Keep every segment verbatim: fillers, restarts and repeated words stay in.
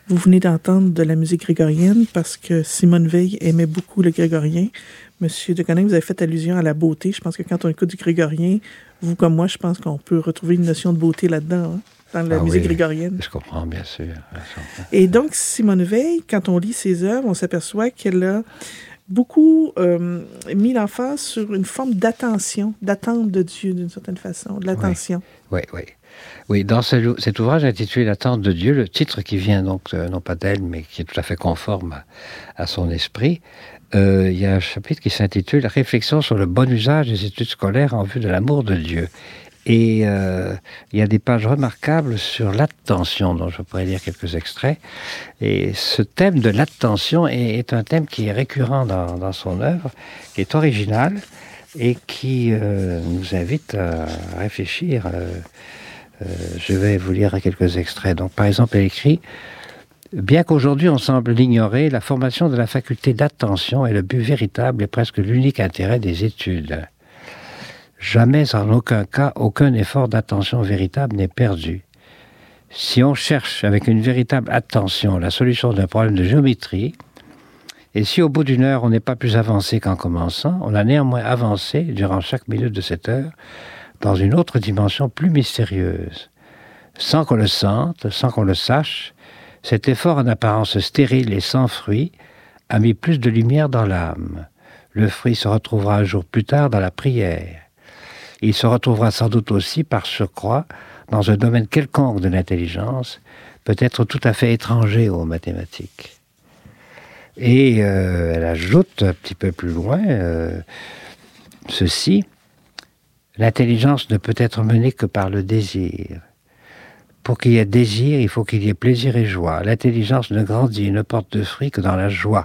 Vous venez d'entendre de la musique grégorienne parce que Simone Veil aimait beaucoup le grégorien. Monsieur de Coninck, vous avez fait allusion à la beauté. Je pense que quand on écoute du grégorien, vous comme moi, je pense qu'on peut retrouver une notion de beauté là-dedans, hein, dans la ah musique oui, grégorienne. Je comprends, bien sûr. Et donc, Simone Veil, quand on lit ses œuvres, on s'aperçoit qu'elle a beaucoup euh, mis l'emphase sur une forme d'attention, d'attente de Dieu, d'une certaine façon, de l'attention. Oui, oui, oui. Oui, dans ce, cet ouvrage intitulé L'attente de Dieu, le titre qui vient donc, euh, non pas d'elle, mais qui est tout à fait conforme à, à son esprit, euh, il y a un chapitre qui s'intitule « Réflexion sur le bon usage des études scolaires en vue de l'amour de Dieu ». Et euh, il y a des pages remarquables sur l'attention, dont je pourrais lire quelques extraits. Et ce thème de l'attention est, est un thème qui est récurrent dans, dans son œuvre, qui est original et qui euh, nous invite à réfléchir. Euh, euh, je vais vous lire quelques extraits. Donc, par exemple, elle écrit « Bien qu'aujourd'hui on semble l'ignorer, la formation de la faculté d'attention est le but véritable et presque l'unique intérêt des études. Jamais, en aucun cas, aucun effort d'attention véritable n'est perdu. Si on cherche avec une véritable attention la solution d'un problème de géométrie, et si au bout d'une heure on n'est pas plus avancé qu'en commençant, on a néanmoins avancé, durant chaque minute de cette heure, dans une autre dimension plus mystérieuse. Sans qu'on le sente, sans qu'on le sache, cet effort en apparence stérile et sans fruit a mis plus de lumière dans l'âme. Le fruit se retrouvera un jour plus tard dans la prière. Il se retrouvera sans doute aussi, par surcroît, dans un domaine quelconque de l'intelligence, peut-être tout à fait étranger aux mathématiques. » Et euh, elle ajoute un petit peu plus loin euh, ceci. « L'intelligence ne peut être menée que par le désir. Pour qu'il y ait désir, il faut qu'il y ait plaisir et joie. L'intelligence ne grandit et ne porte de fruits que dans la joie.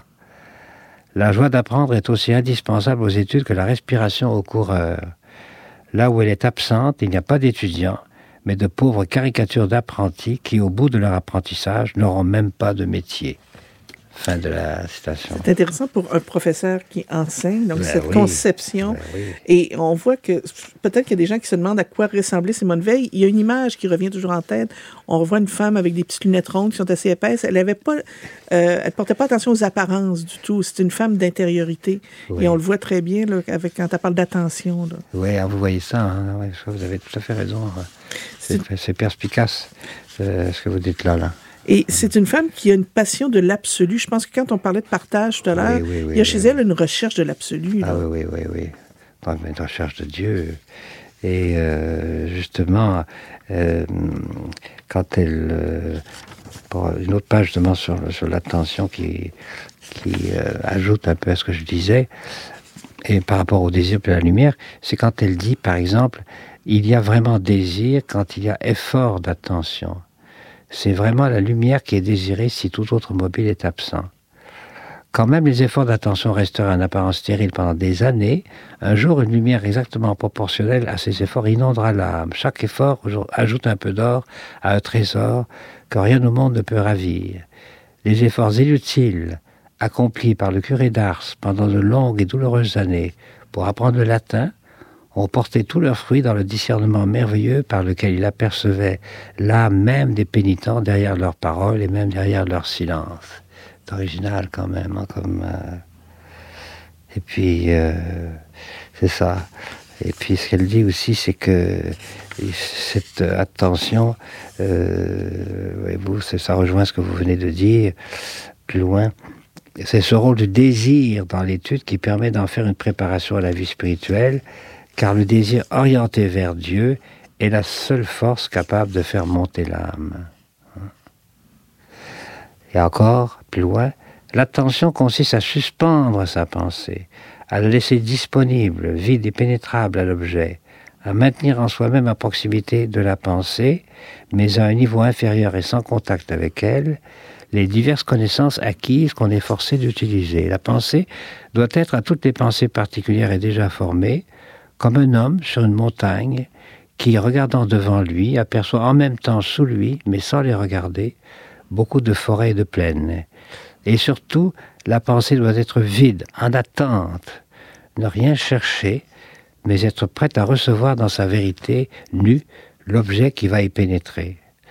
La joie d'apprendre est aussi indispensable aux études que la respiration au coureur. Là où elle est absente, il n'y a pas d'étudiants, mais de pauvres caricatures d'apprentis qui, au bout de leur apprentissage, n'auront même pas de métier. » Fin de la citation. C'est intéressant pour un professeur qui enseigne, donc ben cette oui, conception. ben oui. Et on voit que peut-être qu'il y a des gens qui se demandent à quoi ressemblait Simone Veil. Il y a une image qui revient toujours en tête. On revoit une femme avec des petites lunettes rondes qui sont assez épaisses. Elle avait pas, euh, elle portait pas attention aux apparences du tout. C'est une femme d'intériorité. Oui. Et on le voit très bien là, avec, quand elle parle d'attention. Là. Oui, vous voyez ça. Hein? Ouais, vous avez tout à fait raison. C'est, c'est... c'est perspicace euh, ce que vous dites là. là. Et c'est une femme qui a une passion de l'absolu. Je pense que quand on parlait de partage tout à l'heure, oui, oui, oui, il y a chez oui, elle une recherche de l'absolu. Ah là. oui, oui, oui, oui. Donc, une recherche de Dieu. Et euh, justement, euh, quand elle... Euh, pour une autre page justement sur, sur l'attention qui, qui euh, ajoute un peu à ce que je disais, et par rapport au désir de la lumière, c'est quand elle dit, par exemple, il y a vraiment désir quand il y a effort d'attention. C'est vraiment la lumière qui est désirée si tout autre mobile est absent. Quand même les efforts d'attention resteraient en apparence stériles pendant des années, un jour une lumière exactement proportionnelle à ces efforts inondera l'âme. Chaque effort ajoute un peu d'or à un trésor que rien au monde ne peut ravir. Les efforts inutiles accomplis par le curé d'Ars pendant de longues et douloureuses années pour apprendre le latin ont porté tous leurs fruits dans le discernement merveilleux par lequel il apercevait l'âme même des pénitents derrière leurs paroles et même derrière leur silence. C'est original quand même, hein, comme... Euh... Et puis, euh... c'est ça. Et puis, ce qu'elle dit aussi, c'est que cette attention, euh... et vous, ça rejoint ce que vous venez de dire, plus loin, c'est ce rôle de désir dans l'étude qui permet d'en faire une préparation à la vie spirituelle, car le désir orienté vers Dieu est la seule force capable de faire monter l'âme. Et encore, plus loin, l'attention consiste à suspendre sa pensée, à la laisser disponible, vide et pénétrable à l'objet, à maintenir en soi-même à proximité de la pensée, mais à un niveau inférieur et sans contact avec elle, les diverses connaissances acquises qu'on est forcé d'utiliser. La pensée doit être à toutes les pensées particulières et déjà formées, comme un homme sur une montagne qui, regardant devant lui, aperçoit en même temps sous lui, mais sans les regarder, beaucoup de forêts et de plaines. Et surtout, la pensée doit être vide, en attente, ne rien chercher, mais être prête à recevoir dans sa vérité nue l'objet qui va y pénétrer.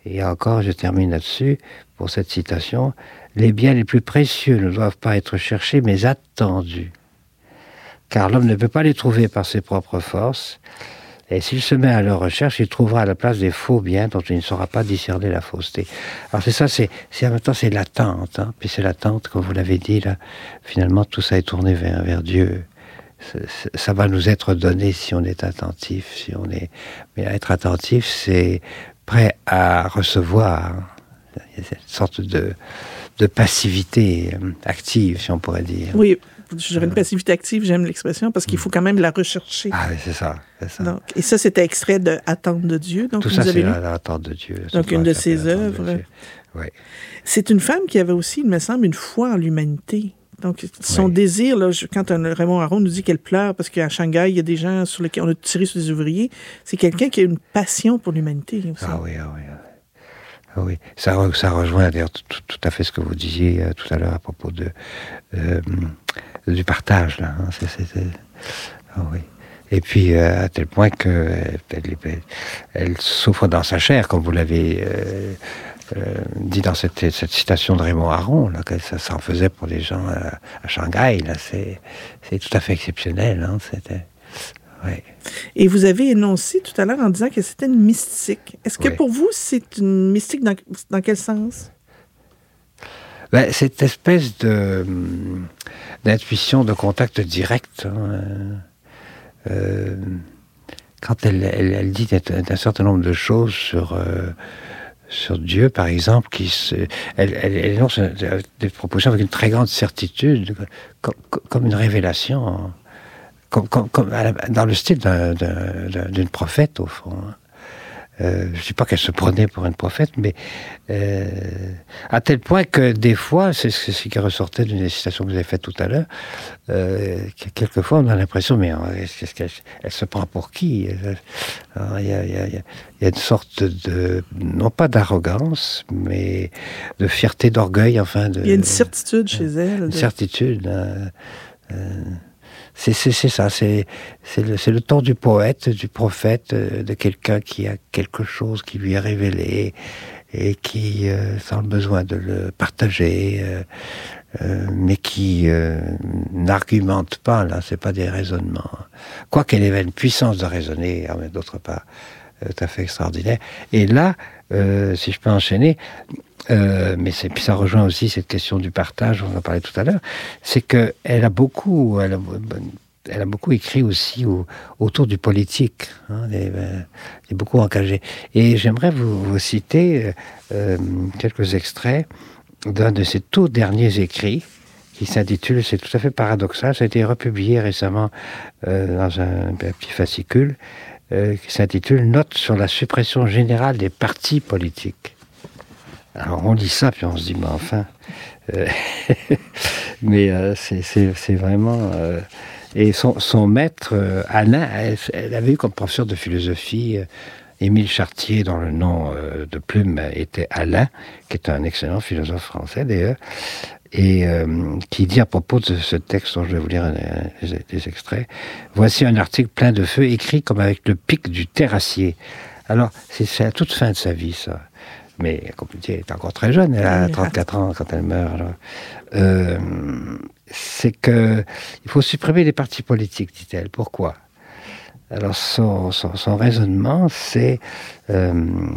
Et encore, je termine là-dessus, pour cette citation, « Les biens les plus précieux ne doivent pas être cherchés, mais attendus. Car l'homme ne peut pas les trouver par ses propres forces, et s'il se met à leur recherche, il trouvera à la place des faux biens dont il ne saura pas discerner la fausseté. » Alors c'est ça, c'est, c'est en même temps c'est l'attente, hein, puis c'est l'attente, comme vous l'avez dit, là, finalement tout ça est tourné vers, vers Dieu. C'est, ça va nous être donné si on est attentif, si on est... Mais être attentif, c'est prêt à recevoir. Il y a cette sorte de, de passivité active, si on pourrait dire. Oui, je dirais une passivité active, j'aime l'expression, parce qu'il faut quand même la rechercher. Ah oui, c'est ça. C'est ça. Donc, et ça, c'était extrait de Attente de Dieu. Donc, tout vous ça, avez c'est lu? L'attente de Dieu. Donc, une de ses œuvres. Oui. C'est une femme qui avait aussi, il me semble, une foi en l'humanité. Donc, son oui. désir, là, quand on, Raymond Aron nous dit qu'elle pleure parce qu'à Shanghai, il y a des gens sur lesquels on a tiré sur des ouvriers, c'est quelqu'un qui a une passion pour l'humanité aussi. Ah oui, ah oui. Ah oui. Ça, ça rejoint d'ailleurs tout, tout à fait ce que vous disiez euh, tout à l'heure à propos de, euh, du partage. Là, hein. c'est, c'est, c'est... Ah oui. Et puis, euh, à tel point qu'elle elle, elle souffre dans sa chair, comme vous l'avez... Euh, Euh, dit dans cette, cette citation de Raymond Aron, là, que ça s'en faisait pour les gens à, à Shanghai, là, c'est, c'est tout à fait exceptionnel. Hein, c'était, ouais. Et vous avez énoncé tout à l'heure en disant que c'était une mystique. Est-ce que oui. pour vous, c'est une mystique dans, dans quel sens? Ben, cette espèce de, d'intuition, de contact direct, hein, euh, quand elle, elle, elle dit un certain nombre de choses sur... Euh, sur Dieu, par exemple, qui se, elle, elle, elle énonce des propositions avec une très grande certitude, comme, comme une révélation, comme, comme, comme dans le style d'un, d'un, d'une prophète, au fond. Euh, je ne dis pas qu'elle se prenait pour une prophète, mais euh, à tel point que des fois, c'est ce qui ressortait d'une des citations que vous avez faites tout à l'heure, euh, quelquefois on a l'impression, mais est-ce qu'elle elle se prend pour qui? Il y a, y, a, y a une sorte de, non pas d'arrogance, mais de fierté, d'orgueil, enfin. De, il y a une certitude chez elle. Une de... certitude. Euh, euh, C'est, c'est, c'est ça, c'est, c'est, le, c'est le temps du poète, du prophète, de quelqu'un qui a quelque chose qui lui est révélé et qui euh, sent le besoin de le partager, euh, euh, mais qui euh, n'argumente pas, là, c'est pas des raisonnements. Quoiqu'elle ait une puissance de raisonner, mais d'autre part, euh, tout à fait extraordinaire. Et là, euh, si je peux enchaîner, Euh, mais c'est, puis ça rejoint aussi cette question du partage, on en parlait tout à l'heure, c'est qu'elle a beaucoup, elle a, elle a beaucoup écrit aussi au, autour du politique, hein, elle, elle est beaucoup engagée. Et j'aimerais vous, vous citer euh, quelques extraits d'un de ses tout derniers écrits, qui s'intitule, c'est tout à fait paradoxal, ça a été republié récemment euh, dans un, un petit fascicule, euh, qui s'intitule « Note sur la suppression générale des partis politiques ». Alors on lit ça, puis on se dit, mais enfin... Euh, mais euh, c'est, c'est, c'est vraiment... Euh, et son, son maître, euh, Alain, elle, elle avait eu comme professeur de philosophie euh, Émile Chartier, dont le nom euh, de plume était Alain, qui est un excellent philosophe français d'ailleurs, et euh, qui dit à propos de ce texte, dont je vais vous lire des, des extraits, « Voici un article plein de feu, écrit comme avec le pic du terrassier. » Alors, c'est, c'est à toute fin de sa vie, ça. Mais comme vous dites, elle est encore très jeune, elle a trente-quatre ans quand elle meurt. Alors. Euh, c'est que il faut supprimer les partis politiques, dit-elle. Pourquoi? Alors son, son, son raisonnement, c'est, euh,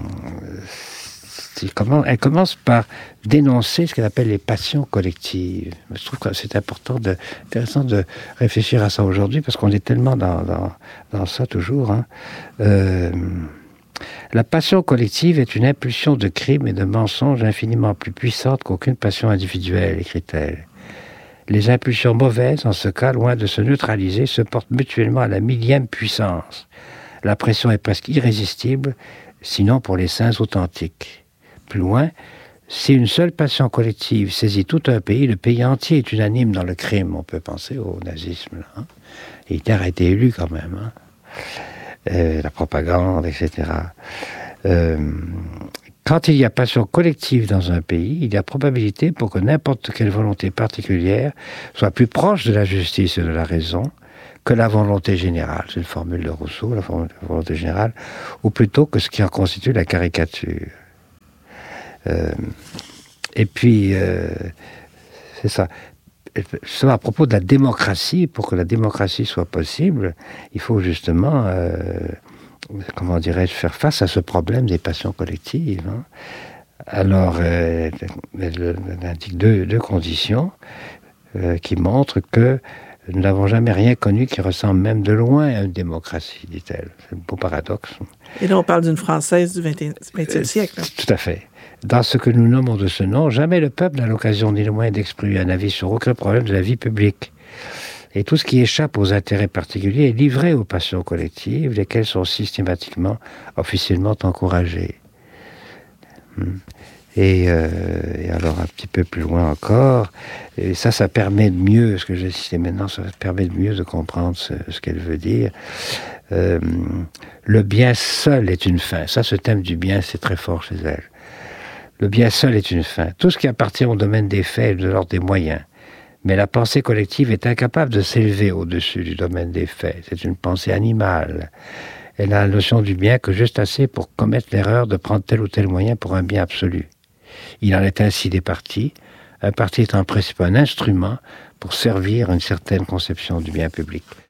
c'est comment, elle commence par dénoncer ce qu'elle appelle les passions collectives. Je trouve que c'est important, de, intéressant de réfléchir à ça aujourd'hui, parce qu'on est tellement dans, dans, dans ça toujours. Hein. Euh, La passion collective est une impulsion de crime et de mensonge infiniment plus puissante qu'aucune passion individuelle, écrit-elle. Les impulsions mauvaises, en ce cas, loin de se neutraliser, se portent mutuellement à la millième puissance. La pression est presque irrésistible, sinon pour les saints authentiques. Plus loin, si une seule passion collective saisit tout un pays, le pays entier est unanime dans le crime. On peut penser au nazisme. Là, hein. Hitler a été élu quand même. Hein. Euh, la propagande, et cetera. Euh, quand il y a passion collective dans un pays, il y a probabilité pour que n'importe quelle volonté particulière soit plus proche de la justice et de la raison que la volonté générale. C'est une formule de Rousseau, la volonté générale, ou plutôt que ce qui en constitue la caricature. Euh, et puis, euh, c'est ça. À propos de la démocratie, pour que la démocratie soit possible, il faut justement, euh, comment dirais-je, faire face à ce problème des passions collectives. Hein. Alors, euh, elle indique deux, deux conditions euh, qui montrent que nous n'avons jamais rien connu qui ressemble même de loin à une démocratie, dit-elle. C'est un beau paradoxe. Et là, on parle d'une Française du vingtième siècle. Hein. Tout à fait. Dans ce que nous nommons de ce nom, jamais le peuple n'a l'occasion ni le moyen d'exprimer un avis sur aucun problème de la vie publique. Et tout ce qui échappe aux intérêts particuliers est livré aux passions collectives, lesquelles sont systématiquement, officiellement encouragées. Et, euh, et alors un petit peu plus loin encore, et ça, ça permet de mieux, ce que j'ai cité maintenant, ça permet de mieux de comprendre ce, ce qu'elle veut dire. Euh, le bien seul est une fin. Ça, ce thème du bien, c'est très fort chez elle. Le bien seul est une fin. Tout ce qui appartient au domaine des faits est de l'ordre des moyens. Mais la pensée collective est incapable de s'élever au-dessus du domaine des faits. C'est une pensée animale. Elle a la notion du bien que juste assez pour commettre l'erreur de prendre tel ou tel moyen pour un bien absolu. Il en est ainsi des partis. Un parti est en principe un instrument pour servir une certaine conception du bien public.